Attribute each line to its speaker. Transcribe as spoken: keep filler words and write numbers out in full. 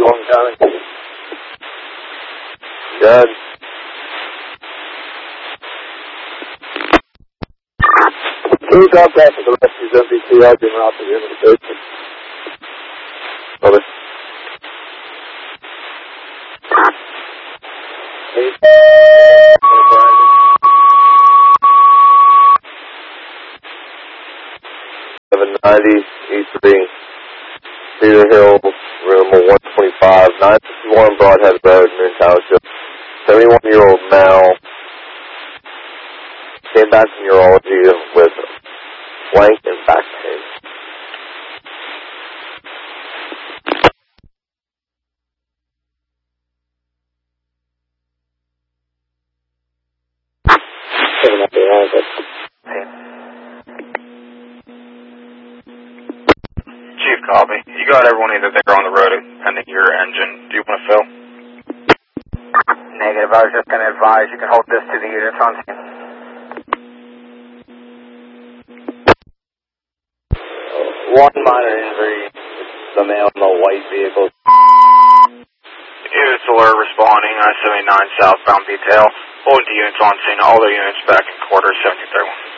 Speaker 1: Long County. Good. Please contact the rescues M V T. I'll give them out to the end of the station. Over. seven ninety E three, Cedar Hill, room one twenty-five, nine fifty-one Broadhead Road, Moon Township. seventy-one-year-old male came back from urology with flank and back pain.
Speaker 2: Chief, copy. You got everyone either there on the road pending your engine. Do you want to fill?
Speaker 3: Negative. I was just going to advise you can hold this to the units on scene.
Speaker 1: One minor injury. The male in the white vehicle.
Speaker 2: Units alert responding. I seventy-nine southbound detail. Holding to units on scene. All the units back in quarter seventy thirty-one.